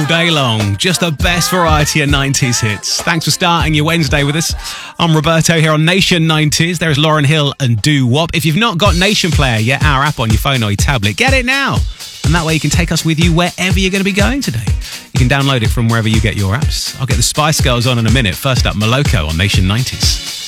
all day long. Just the best variety of 90s hits. Thanks for starting your Wednesday with us. I'm Roberto here on Nation 90s. There's Lauryn Hill and Doo Wop. If you've not got Nation Player yet, our app on your phone or your tablet, get it now. And that way you can take us with you wherever you're going to be going today. You can download it from wherever you get your apps. I'll get the Spice Girls on in a minute. First up, Moloko on Nation 90s.